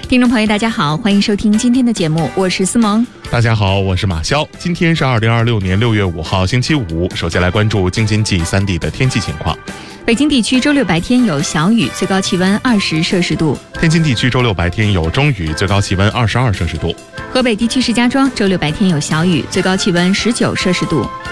听众朋友大家好，欢迎收听今天的节目，我是思萌。 大家好，我是马潇。今天是2026年6月5号星期五，首先来关注京津冀3地的天气情况。 北京地区周六白天有小雨，最高气温20摄氏度。 天津地区周六白天有中雨，最高气温22摄氏度。 河北地区石家庄周六白天有小雨，最高气温19摄氏度。